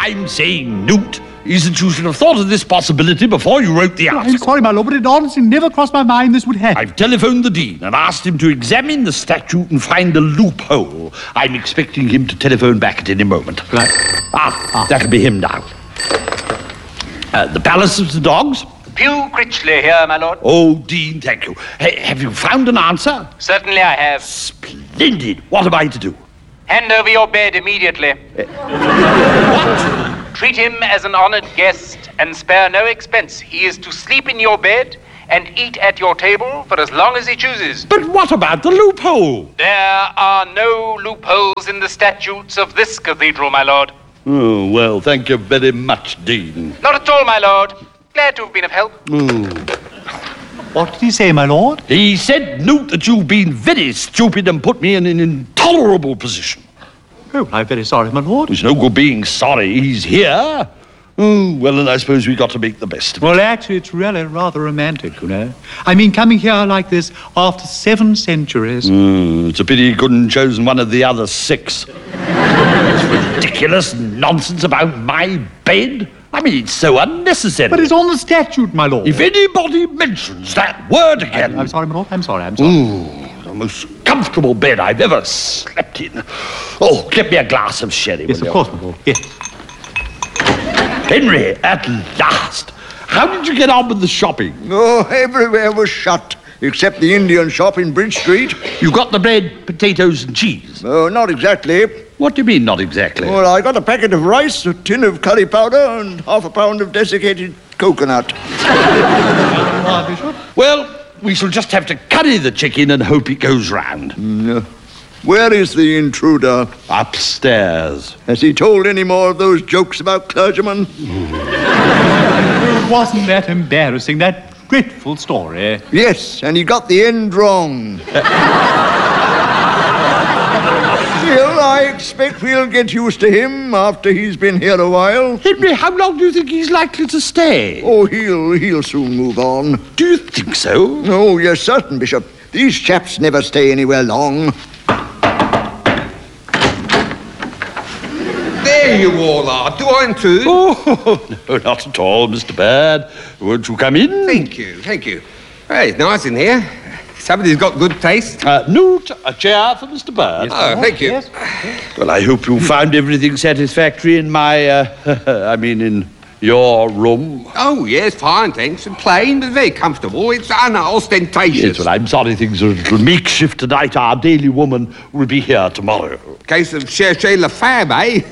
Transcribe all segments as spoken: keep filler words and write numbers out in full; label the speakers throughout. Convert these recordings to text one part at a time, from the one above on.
Speaker 1: I'm saying, Newt, is that you should have thought of this possibility before you wrote the article.
Speaker 2: I'm sorry, my lord, but it honestly never crossed my mind this would happen.
Speaker 1: I've telephoned the Dean and asked him to examine the statute and find a loophole. I'm expecting him to telephone back at any moment.
Speaker 2: Right.
Speaker 1: Ah, ah. That'll be him now. Uh, the Palace of the Dogs?
Speaker 3: Pew Critchley here, my lord.
Speaker 1: Oh, Dean, thank you. Hey, have you found an answer?
Speaker 3: Certainly I have.
Speaker 1: Splendid. What am I to do?
Speaker 3: Hand over your bed immediately.
Speaker 1: Uh, what?
Speaker 3: Treat him as an honored guest and spare no expense. He is to sleep in your bed and eat at your table for as long as he chooses.
Speaker 1: But what about the loophole?
Speaker 3: There are no loopholes in the statutes of this cathedral, my lord.
Speaker 1: Oh, well, thank you very much, Dean.
Speaker 3: Not at all, my lord. Glad to have been of help.
Speaker 1: Oh.
Speaker 2: What did he say, my lord?
Speaker 1: He said, Newt, that you've been very stupid and put me in an intolerable position.
Speaker 2: Oh, I'm very sorry, my lord.
Speaker 1: There's no good being sorry. He's here. Oh, well, and I suppose we got to make the best of it.
Speaker 2: Well, actually, it's really rather romantic, you know. I mean, coming here like this after seven centuries.
Speaker 1: Mm, it's a pity he couldn't have chosen one of the other six. It's ridiculous nonsense about my bed. I mean, it's so unnecessary.
Speaker 2: But it's on the statute, my lord.
Speaker 1: If anybody mentions that word again...
Speaker 2: I'm, I'm sorry, my lord. I'm sorry. I'm sorry.
Speaker 1: Ooh, the most comfortable bed I've ever slept in. Oh, get me a glass of sherry,
Speaker 2: Yes,
Speaker 1: will
Speaker 2: of
Speaker 1: you?
Speaker 2: course, my lord. Yes.
Speaker 1: Henry, at last. How did you get on with the shopping?
Speaker 4: Oh, everywhere was shut, except the Indian shop in Bridge Street.
Speaker 1: You got the bread, potatoes and cheese?
Speaker 4: Oh, not exactly.
Speaker 1: What do you mean, not exactly?
Speaker 4: Well, I got a packet of rice, a tin of curry powder, and half a pound of desiccated coconut.
Speaker 2: Ah, Bishop.
Speaker 1: Well, we shall just have to curry the chicken and hope it goes round.
Speaker 4: Mm, uh, where is the intruder?
Speaker 1: Upstairs.
Speaker 4: Has he told any more of those jokes about clergymen?
Speaker 2: Wasn't that embarrassing, that dreadful story?
Speaker 4: Yes, and he got the end wrong. Still, I expect we'll get used to him after he's been here a while.
Speaker 1: Henry, how long do you think he's likely to stay?
Speaker 4: Oh, he'll he'll soon move on.
Speaker 1: Do you think so?
Speaker 4: Oh, you're certain, Bishop. These chaps never stay anywhere long.
Speaker 5: There you all are. Do I intrude?
Speaker 1: Oh, no, not at all, Mister Bird. Won't you come in?
Speaker 5: Thank you, thank you. Hey, it's nice in here. Somebody's got good taste.
Speaker 1: Uh, Newt, a chair for Mister Bird.
Speaker 5: Yes, oh, thank you.
Speaker 2: Yes.
Speaker 1: Well, I hope you found everything satisfactory in my, uh, I mean, in your room.
Speaker 5: Oh, yes, fine, thanks. Plain, but very comfortable. It's unostentatious.
Speaker 1: Yes, well, I'm sorry things are a little makeshift tonight. Our daily woman will be here tomorrow.
Speaker 5: Case of cherchez la femme, eh?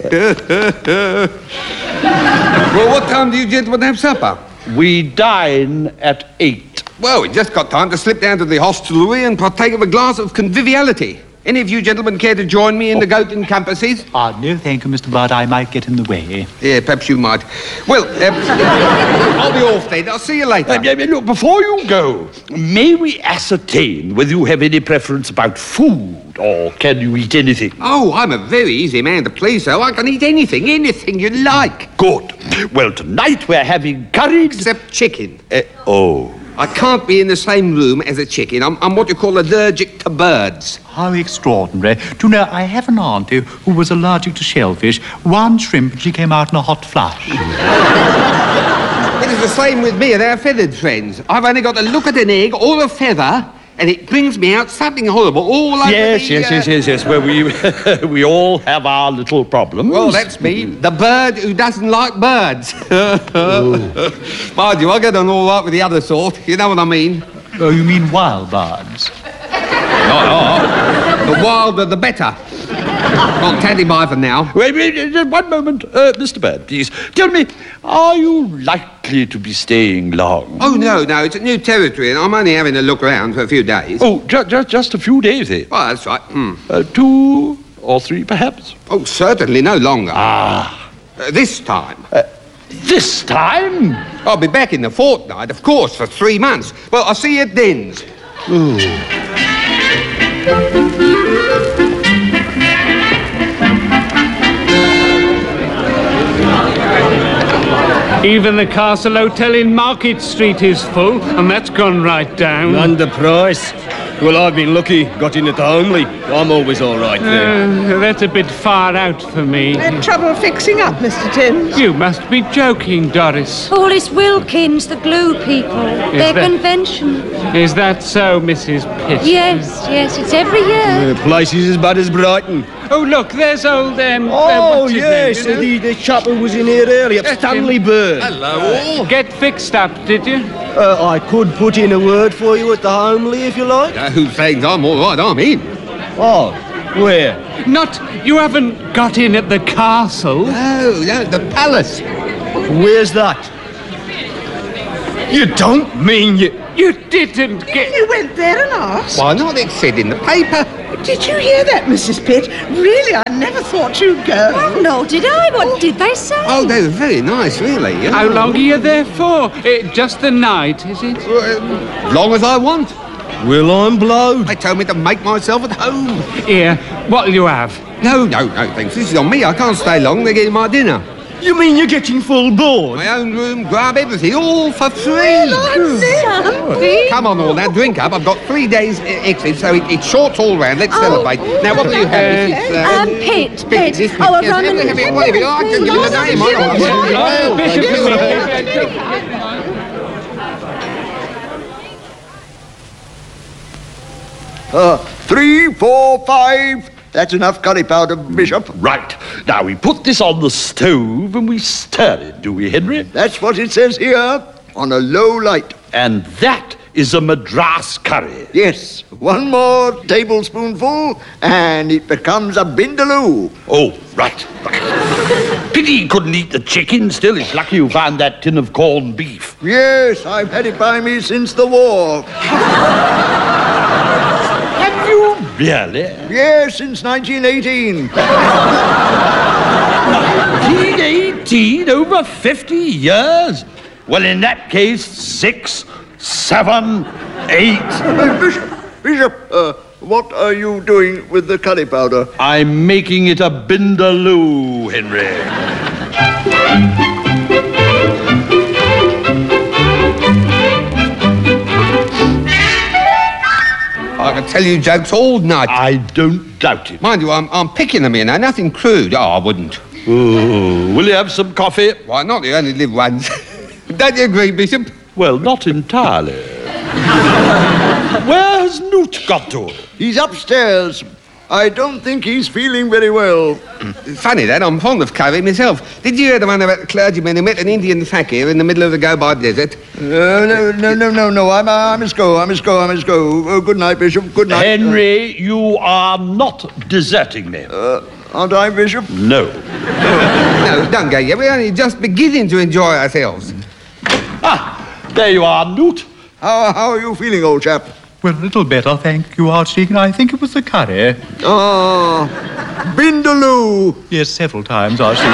Speaker 5: Well, what time do you gentlemen have supper?
Speaker 1: We dine at eight.
Speaker 5: Well, we just got time to slip down to the hostelry and partake of a glass of conviviality. Any of you gentlemen care to join me in oh. the goat and compasses?
Speaker 2: Ah, no, thank you, Mister Bird. I might get in the way.
Speaker 5: Yeah, perhaps you might. Well, um, I'll be off then. I'll see you later.
Speaker 1: Uh, look, before you go, may we ascertain whether you have any preference about food, or can you eat anything?
Speaker 5: Oh, I'm a very easy man to please, so I can eat anything, anything you like.
Speaker 1: Good. Well, tonight we're having curried...
Speaker 5: Except chicken.
Speaker 1: Uh, oh...
Speaker 5: I can't be in the same room as a chicken. I'm, I'm what you call allergic to birds.
Speaker 2: How extraordinary. Do you know, I have an auntie who was allergic to shellfish. One shrimp, and she came out in a hot flush.
Speaker 5: It is the same with me and our feathered friends. I've only got to look at an egg or a feather, and it brings me out something horrible all over
Speaker 1: yes,
Speaker 5: the...
Speaker 1: Yes,
Speaker 5: uh...
Speaker 1: yes, yes, yes, well, we, we all have our little problems.
Speaker 5: Well, that's me, the bird who doesn't like birds. Mind you, I get on all right with the other sort, you know what I mean?
Speaker 2: Oh, you mean wild birds?
Speaker 5: No, no. The wilder, the better. Not teddy by for now.
Speaker 1: Wait, wait, wait, one moment. Uh, Mister Bird, please. Tell me, are you likely to be staying long?
Speaker 5: Oh, no, no. It's a new territory, and I'm only having a look around for a few days.
Speaker 1: Oh, ju ju just a few days, eh?
Speaker 5: Oh, that's right. Mm.
Speaker 1: Uh, two or three, perhaps?
Speaker 5: Oh, certainly no longer.
Speaker 1: Ah.
Speaker 5: Uh, this time.
Speaker 1: Uh, this time?
Speaker 5: I'll be back in the fortnight, of course, for three months. Well, I'll see you at Dens.
Speaker 1: Ooh.
Speaker 6: Even the Castle Hotel in Market Street is full, and that's gone right down.
Speaker 7: Underpriced. Well, I've been lucky, got in at the homely. I'm always all right there.
Speaker 6: Uh, that's a bit far out for me.
Speaker 8: Had trouble fixing up, Mister Timms?
Speaker 6: You must be joking, Doris.
Speaker 9: All is Wilkins, the glue people. Their
Speaker 6: that-
Speaker 9: convention.
Speaker 6: Is that so, Missus Pitt?
Speaker 9: Yes, yes, it's every year.
Speaker 7: The place is as bad as Brighton.
Speaker 6: Oh, look, there's old, um... uh,
Speaker 7: Oh,
Speaker 6: what's his
Speaker 7: yes,
Speaker 6: name, you know?
Speaker 7: the, the chap who was in here earlier, Stanley Bird.
Speaker 5: Hello.
Speaker 6: Get fixed up, did you?
Speaker 7: Uh, I could put in a word for you at the homely, if you like.
Speaker 5: Uh, who's saying I'm all right? I'm in.
Speaker 7: Oh, where?
Speaker 6: Not... You haven't got in at the castle?
Speaker 5: No, no, the palace.
Speaker 7: Where's that? You don't mean you...
Speaker 6: You didn't get...
Speaker 8: You went there and asked?
Speaker 5: Why not? It said in the paper.
Speaker 8: Did you hear that, Missus Pitt? Really, I never thought you'd go.
Speaker 9: Oh, no, did I? What did they say?
Speaker 5: Oh, they were very nice, really. Yeah.
Speaker 6: How long are you there for? Uh, just the night, is it?
Speaker 5: As long as I want.
Speaker 7: Well, I'm blowed.
Speaker 5: They told me to make myself at home.
Speaker 6: Here, what'll you have?
Speaker 5: No, no, no, thanks. This is on me. I can't stay long. They're getting my dinner.
Speaker 7: You mean you're getting full board?
Speaker 5: My own room, grub, everything, all for free.
Speaker 9: Something.
Speaker 5: Come on, all now, drink up. I've got three days uh, exit, so it, it's short all round. Let's
Speaker 9: Oh.
Speaker 5: celebrate. Now, what do you have? This is,
Speaker 9: Um, Pitt, Pitt.
Speaker 5: This,
Speaker 9: Oh, a
Speaker 5: yes,
Speaker 9: rum and...
Speaker 5: have it, whatever you like. I can give you the name. I don't
Speaker 6: Oh, Bishop
Speaker 4: Uh, three, four, five. That's enough curry powder, Bishop.
Speaker 1: Right. Now, we put this on the stove and we stir it, do we, Henry?
Speaker 4: That's what it says here, on a low light.
Speaker 1: And that is a Madras curry.
Speaker 4: Yes, one more tablespoonful, and it becomes a bindaloo.
Speaker 1: Oh, right, right. Pity you couldn't eat the chicken. Still, it's lucky you found that tin of corned beef.
Speaker 4: Yes, I've had it by me since the war.
Speaker 1: Have you really?
Speaker 4: Yes, since nineteen eighteen.
Speaker 1: nineteen eighteen? Over fifty years? Well, in that case, six, seven, eight.
Speaker 4: Uh, Bishop, Bishop, uh, what are you doing with the curry powder?
Speaker 1: I'm making it a bindaloo, Henry.
Speaker 5: I can tell you jokes all night.
Speaker 1: I don't doubt it.
Speaker 5: Mind you, I'm, I'm picking them, you know, nothing crude. Oh, I wouldn't.
Speaker 1: Oh, will you have some coffee?
Speaker 5: Why not? You only live once. Don't you agree, Bishop?
Speaker 1: Well, not entirely. Where has Newt got to?
Speaker 4: He's upstairs. I don't think he's feeling very well.
Speaker 5: Funny that, I'm fond of curry myself. Did you hear the one about the clergyman who met an Indian fakir in the middle of the Gobi Desert?
Speaker 4: Uh, no, no, no, no, no. I'm, I must go. I must go. I must go. Oh, good night, Bishop. Good night.
Speaker 1: Henry, you are not deserting me.
Speaker 4: Uh, aren't I, Bishop?
Speaker 1: No.
Speaker 5: No, don't go yet. We're only just beginning to enjoy ourselves.
Speaker 1: Ah, there you are, Newt.
Speaker 4: How, how are you feeling, old chap?
Speaker 2: Well, a little better, thank you, Archdeacon. I think it was the curry.
Speaker 4: Ah, bindaloo.
Speaker 2: Yes, several times, Archdeacon.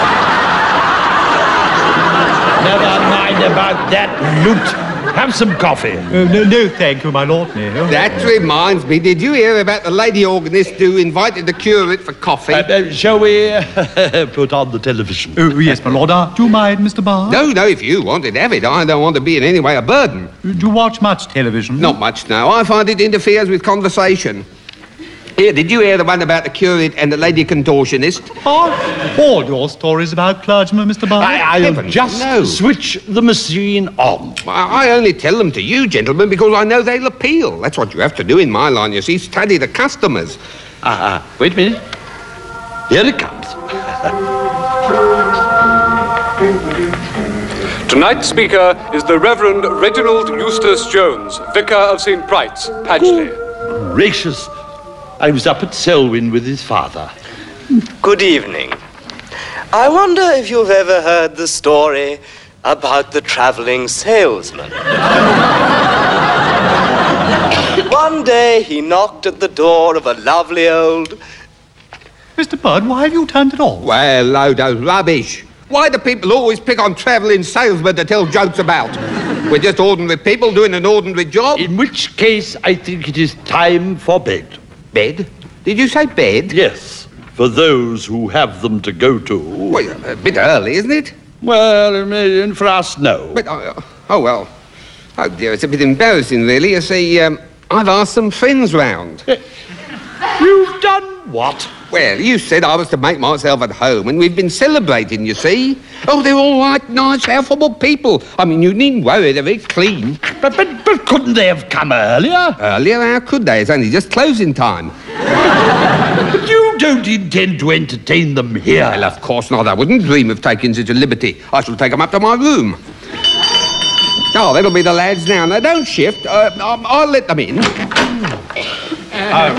Speaker 1: Never mind about that, Newt. Have some coffee.
Speaker 2: Uh, no, no, thank you, my lord, no.
Speaker 5: That reminds me, did you hear about the lady organist who invited the curate for coffee?
Speaker 1: Uh, uh, shall we uh, put on the television?
Speaker 2: Oh, yes, my lord. Uh, do you mind, Mister Barr?
Speaker 5: No, no, if you wanted to have it. I don't want to be in any way a burden.
Speaker 2: Do you watch much television?
Speaker 5: Not much now. I find it interferes with conversation. Here, did you hear the one about the curate and the lady contortionist?
Speaker 2: Oh, all your stories about clergymen, Mister Barr.
Speaker 1: I, I'll
Speaker 5: Heavens,
Speaker 1: just
Speaker 5: no.
Speaker 1: switch the machine on.
Speaker 5: I I only tell them to you, gentlemen, because I know they'll appeal. That's what you have to do in my line, you see. Study the customers.
Speaker 1: Ah, uh, wait a minute. Here it comes.
Speaker 10: Tonight's speaker is the Reverend Reginald Eustace Jones, Vicar of Saint Bride's, Padgley.
Speaker 1: Gracious. I was up at Selwyn with his father.
Speaker 11: Good evening. I wonder if you've ever heard the story about the traveling salesman. One day he knocked at the door of a lovely old...
Speaker 2: Mister Budd, why have you turned it off?
Speaker 5: Well, load of rubbish. Why do people always pick on travelling salesmen to tell jokes about? We're just ordinary people doing an ordinary job.
Speaker 1: In which case, I think it is time for bed.
Speaker 5: Bed? Did you say bed?
Speaker 1: Yes, for those who have them to go to.
Speaker 5: Well, a bit early, isn't it?
Speaker 1: Well, and for us, no.
Speaker 5: But, uh, oh, well. Oh, dear, it's a bit embarrassing, really. You see, um, I've asked some friends round.
Speaker 1: You've done what?
Speaker 5: Well, you said I was to make myself at home, and we've been celebrating, you see. Oh, they're all right, nice, affable people. I mean, you needn't worry, they're very clean.
Speaker 1: But, but, but couldn't they have come earlier?
Speaker 5: Earlier? How could they? It's only just closing time.
Speaker 1: But you don't intend to entertain them here?
Speaker 5: Well, of course not. I wouldn't dream of taking such a liberty. I shall take them up to my room. Oh, that'll be the lads now. Now, don't shift. Uh, I'll, I'll let them in.
Speaker 1: Oh,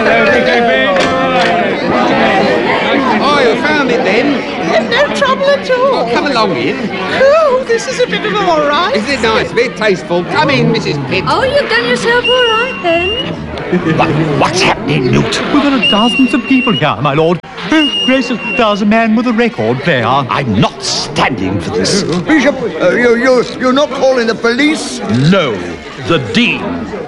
Speaker 5: Oh, you found it then?
Speaker 8: And no trouble at all.
Speaker 5: Oh, come along in.
Speaker 8: Oh, this is a bit of all right.
Speaker 5: Isn't it nice? A bit tasteful. Come in, Missus Pitt.
Speaker 9: Oh, you've done yourself all right then.
Speaker 1: What, what's happening, Newt?
Speaker 2: Well, there are dozens of people here, my lord. Oh, gracious, there's a man with a record player.
Speaker 1: I'm not standing for this.
Speaker 4: Bishop, uh, you, you, you're not calling the police?
Speaker 1: No, the Dean.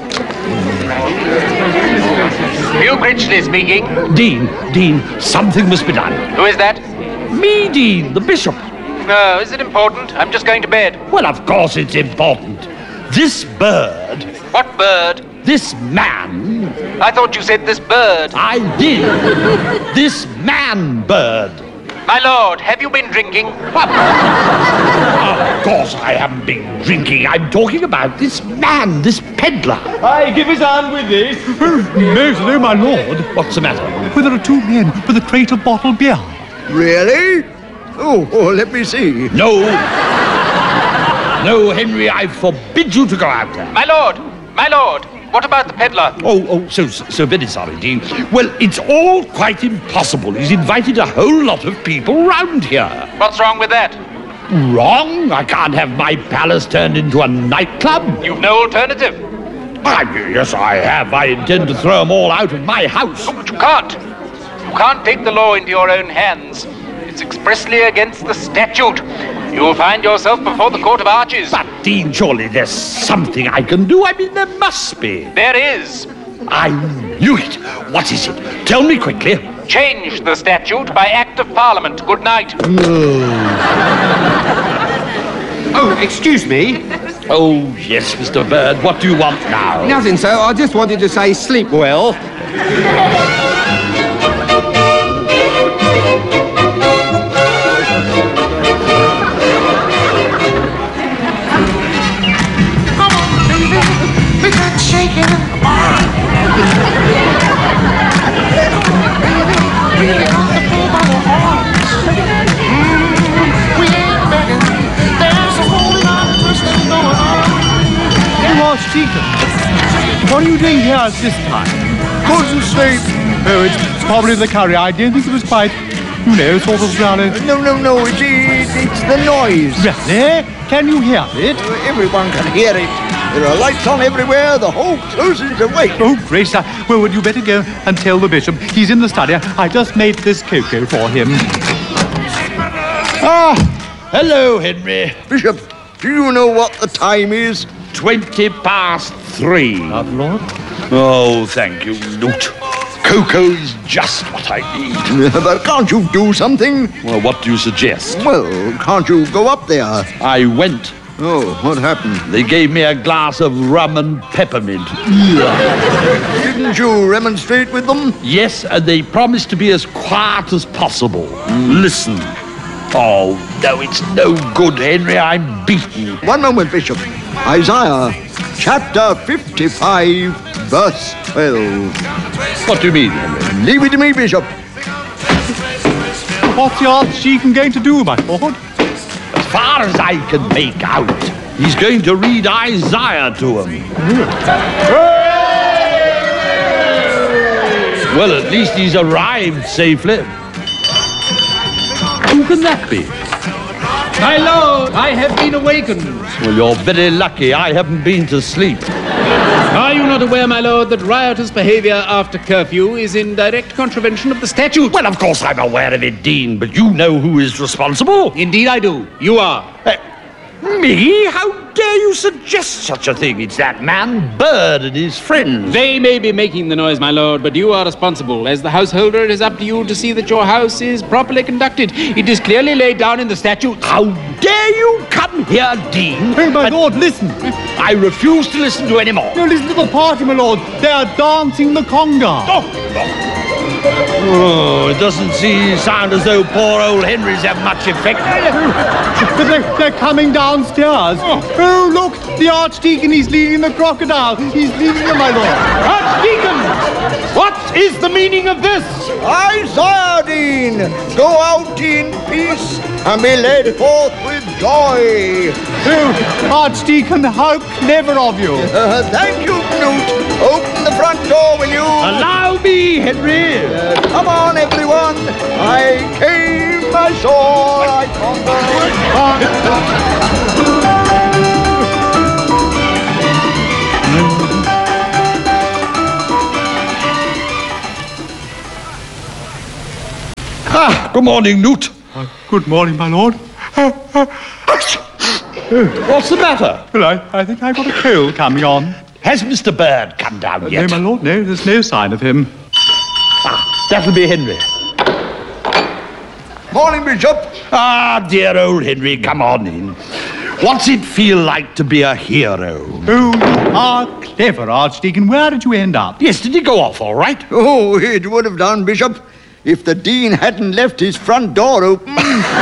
Speaker 3: Hugh Critchley speaking.
Speaker 1: Dean, Dean, something must be done.
Speaker 3: Who is that?
Speaker 1: Me, Dean, the bishop.
Speaker 3: No, is it important? I'm just going to bed.
Speaker 1: Well, of course it's important. This bird,
Speaker 3: What bird?
Speaker 1: this man,
Speaker 3: I thought you said this bird.
Speaker 1: I did. This man bird.
Speaker 3: My lord, have you been drinking?
Speaker 1: Of course I haven't been drinking. I'm talking about this man, this peddler.
Speaker 7: Aye, give his hand with this.
Speaker 2: Oh, no, no, my lord.
Speaker 1: What's the matter?
Speaker 2: Well, there are two men with a crate of bottled beer.
Speaker 4: Really? Oh, oh, let me see.
Speaker 1: No. No, Henry, I forbid you to go out there.
Speaker 3: My lord, my lord, what about the peddler?
Speaker 1: Oh, oh, so, so very sorry, Dean. Well, it's all quite impossible. He's invited a whole lot of people round here.
Speaker 3: What's wrong with that?
Speaker 1: Wrong? I can't have my palace turned into a nightclub.
Speaker 3: You've no alternative.
Speaker 1: I, yes, I have. I intend to throw them all out of my house.
Speaker 3: Oh, but you can't. You can't take the law into your own hands. It's expressly against the statute. You'll find yourself before the Court of Arches.
Speaker 1: But, Dean, surely there's something I can do. I mean, there must be.
Speaker 3: There is.
Speaker 1: I knew it. What is it? Tell me quickly.
Speaker 3: Change the statute by Act of Parliament. Good night.
Speaker 5: Oh, excuse me.
Speaker 1: Oh, yes, Mister Bird. What do you want now?
Speaker 5: Nothing, sir. I just wanted to say sleep well.
Speaker 2: What are you doing here at this time?
Speaker 4: Couldn't sleep.
Speaker 2: Oh, it's probably the curry. I don't think it was quite, you know, sort of rather...
Speaker 4: No, no, no, it's, it's the noise.
Speaker 2: Really? Can you hear it?
Speaker 4: Uh, everyone can hear it. There are lights on everywhere. The whole close is awake.
Speaker 2: Oh, gracious. Well, would you better go and tell the bishop he's in the study. I just made this cocoa for him.
Speaker 1: Ah, hello, Henry.
Speaker 4: Bishop, do you know what the time is?
Speaker 1: Twenty past three.
Speaker 2: Uh, Lord?
Speaker 1: Oh, thank you, Newt. Cocoa is just what I need.
Speaker 4: But can't you do something?
Speaker 1: Well, what do you suggest?
Speaker 4: Well, can't you go up there?
Speaker 1: I went.
Speaker 4: Oh, what happened?
Speaker 1: They gave me a glass of rum and peppermint.
Speaker 4: Didn't you remonstrate with them?
Speaker 1: Yes, and they promised to be as quiet as possible. Mm. Listen. Oh, no, it's no good, Henry. I'm beaten.
Speaker 4: One moment, Bishop. Isaiah, chapter fifty-five, verse twelve.
Speaker 1: What do you mean, Henry?
Speaker 4: Leave it to me, Bishop.
Speaker 2: What's the Archdeacon going to do, my lord?
Speaker 1: As far as I can make out, he's going to read Isaiah to him. Well, at least he's arrived safely. Who can that be?
Speaker 6: My lord, I have been awakened.
Speaker 1: Well, you're very lucky. I haven't been to sleep.
Speaker 6: Are you not aware, my lord, that riotous behavior after curfew is in direct contravention of the statute?
Speaker 1: Well, of course I'm aware of it, Dean, but you know who is responsible.
Speaker 6: Indeed I do. You are.
Speaker 1: Uh, me? How dare you suggest such a thing? It's that man Bird and his friends.
Speaker 6: They may be making the noise, my lord, but you are responsible. As the householder, it is up to you to see that your house is properly conducted. It is clearly laid down in the statutes.
Speaker 1: How dare you come here, Dean?
Speaker 2: Hey, my lord, listen.
Speaker 1: I refuse to listen to any more.
Speaker 2: No, listen to the party, my lord. They are dancing the conga.
Speaker 1: Oh, oh. Oh, it doesn't see, sound as though poor old Henry's have much effect.
Speaker 2: But they're, they're coming downstairs. Oh. oh, look, the Archdeacon, he's leading the crocodile. He's leading them, my lord.
Speaker 6: Archdeacon! What is the meaning of this?
Speaker 4: Isaiah, Dean, go out in peace and be led forth with joy.
Speaker 2: Oh, Archdeacon, how clever of you.
Speaker 4: Uh, thank you, Knut. Open the front door, will you?
Speaker 1: Allow me, Henry.
Speaker 4: Uh, come on, everyone. I came, I saw, I
Speaker 1: Ah, good morning, Newt.
Speaker 2: Uh, good morning, my lord. Uh, uh,
Speaker 1: What's the matter?
Speaker 2: Well, I, I think I've got a cold coming on.
Speaker 1: Has Mister Bird come down
Speaker 2: Uh,
Speaker 1: yet?
Speaker 2: no, my lord, no, there's no sign of him.
Speaker 1: Ah, that'll be Henry.
Speaker 4: Morning, Bishop.
Speaker 1: Ah, dear old Henry, come on in. What's it feel like to be a hero?
Speaker 2: Oh, you are clever, Archdeacon. Where did you end up?
Speaker 1: Yes, did he go off all right?
Speaker 4: Oh, it would have done, Bishop, if the Dean hadn't left his front door open.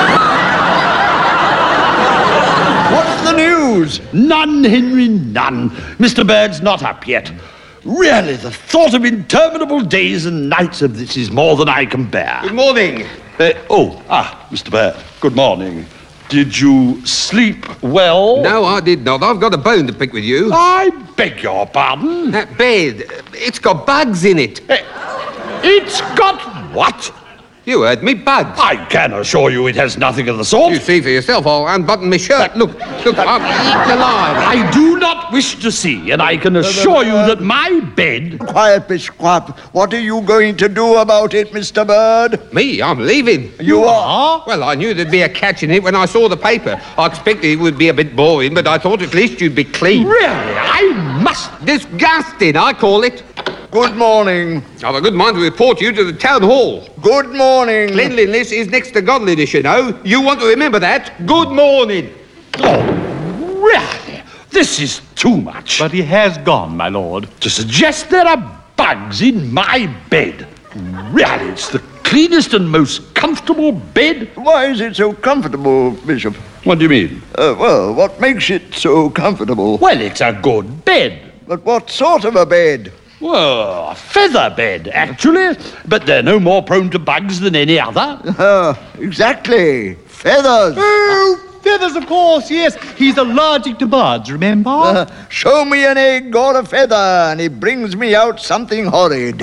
Speaker 4: What's the news?
Speaker 1: None, Henry, none. Mister Bird's not up yet. Really, the thought of interminable days and nights of this is more than I can bear.
Speaker 5: Good morning.
Speaker 1: Uh, oh, ah, Mister Bird, good morning. Did you sleep well?
Speaker 5: No, I did not. I've got a bone to pick with you.
Speaker 1: I beg your pardon?
Speaker 5: That bed, it's got bugs in it.
Speaker 1: Uh, it's got what?
Speaker 5: You heard me, bugs.
Speaker 1: I can assure you it has nothing of the sort.
Speaker 5: You see for yourself. I'll unbutton my shirt. Look, look, I'm eaten alive.
Speaker 1: I do not wish to see, and I can assure you that my bed...
Speaker 4: Quiet, Bishop. What are you going to do about it, Mister Bird?
Speaker 5: Me? I'm leaving.
Speaker 4: You are?
Speaker 5: Well, I knew there'd be a catch in it when I saw the paper. I expected it would be a bit boring, but I thought at least you'd be clean.
Speaker 1: Really, I must...
Speaker 5: Disgusting, I call it.
Speaker 4: Good morning.
Speaker 5: I've a good mind to report you to the town hall.
Speaker 4: Good morning.
Speaker 5: Cleanliness is next to godliness, you know. You want to remember that. Good morning.
Speaker 1: Oh, really? This is too much.
Speaker 2: But he has gone, my lord.
Speaker 1: To suggest there are bugs in my bed. Really, it's the cleanest and most comfortable bed.
Speaker 4: Why is it so comfortable, Bishop?
Speaker 1: What do you mean?
Speaker 4: Uh, well, what makes it so comfortable?
Speaker 1: Well, it's a good bed.
Speaker 4: But what sort of a bed?
Speaker 1: Well, a feather bed, actually. But they're no more prone to bugs than any other.
Speaker 4: Uh, exactly. Feathers.
Speaker 2: Oh, feathers, of course, yes. He's allergic to birds, remember?
Speaker 4: Uh, show me an egg or a feather, and it brings me out something horrid.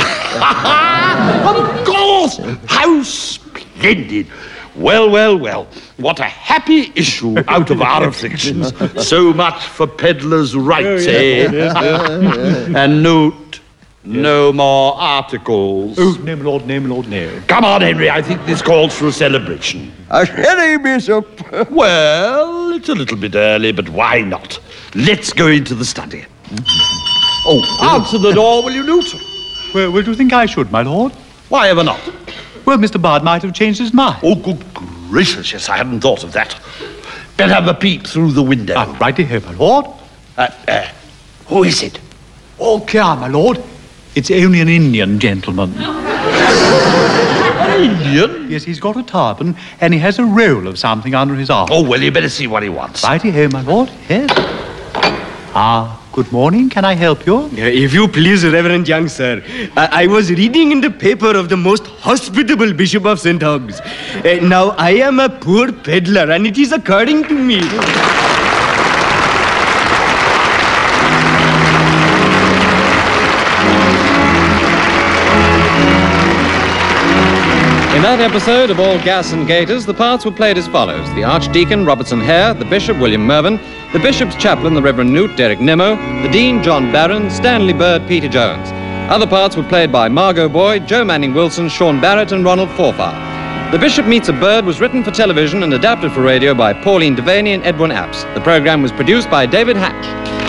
Speaker 1: Of course! How splendid! Well, well, well. What a happy issue out of our afflictions. So much for peddlers' rights, eh? And note, no more articles.
Speaker 2: Oh, no, my lord, no, my lord, no.
Speaker 1: Come on, Henry, I think this calls for a celebration.
Speaker 4: A sherry, Bishop.
Speaker 1: Well, it's a little bit early, but why not? Let's go into the study. Oh, answer the door, will you, Newt?
Speaker 2: Well, well, do you think I should, my lord?
Speaker 1: Why ever not?
Speaker 2: Well, Mister Bird might have changed his mind.
Speaker 1: Oh, good gracious, yes, I hadn't thought of that. Better have a peep through the window.
Speaker 2: Ah, righty here, my lord.
Speaker 1: Uh, uh, who is it?
Speaker 2: All clear, my lord. It's only an Indian gentleman.
Speaker 1: Indian?
Speaker 2: Yes, he's got a turban, and he has a roll of something under his arm.
Speaker 1: Oh, well, you better see what he wants.
Speaker 2: Righty here, my lord. Yes. Ah, good morning. Can I help you?
Speaker 7: Uh, if you please, Reverend young sir, uh, I was reading in the paper of the most hospitable Bishop of Saint Hugh's. Uh, now, I am a poor peddler, and it is according to me.
Speaker 12: In that episode of All Gas and Gaiters, the parts were played as follows. The Archdeacon, Robertson Hare, the Bishop, William Mervyn, the Bishop's Chaplain, the Reverend Newt, Derek Nimmo, the Dean, John Barron, Stanley Bird, Peter Jones. Other parts were played by Margot Boyd, Joe Manning Wilson, Sean Barrett and Ronald Forfar. The Bishop Meets a Bird was written for television and adapted for radio by Pauline Devaney and Edwin Apps. The program was produced by David Hatch.